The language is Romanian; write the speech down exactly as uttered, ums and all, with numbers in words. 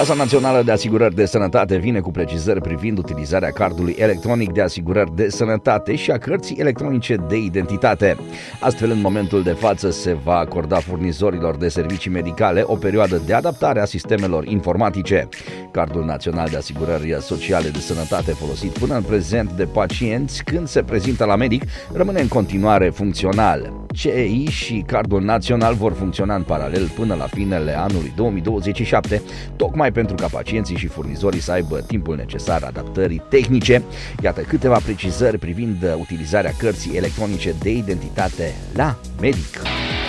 Casa Națională de Asigurări de Sănătate vine cu precizări privind utilizarea cardului electronic de asigurări de sănătate și a cărții electronice de identitate. Astfel, în momentul de față se va acorda furnizorilor de servicii medicale o perioadă de adaptare a sistemelor informatice. Cardul Național de Asigurări Sociale de Sănătate, folosit până în prezent de pacienți când se prezintă la medic, rămâne în continuare funcțional. C E I și Cardul Național vor funcționa în paralel până la finele anului două mii douăzeci și șapte, tocmai pentru ca pacienții și furnizorii să aibă timpul necesar adaptării tehnice. Iată câteva precizări privind utilizarea cărții electronice de identitate la medic.